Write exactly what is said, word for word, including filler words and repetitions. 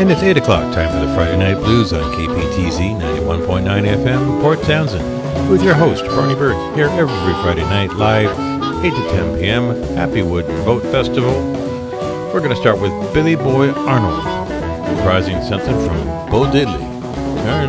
And it's eight o'clock, time for the Friday Night Blues on K P T Z ninety-one point nine F M, Port Townsend, with your host, Barney Burke, here every Friday night, live, eight to ten p.m., Happy Wood Boat Festival. We're going to start with Billy Boy Arnold, reprising something from Bo Diddley.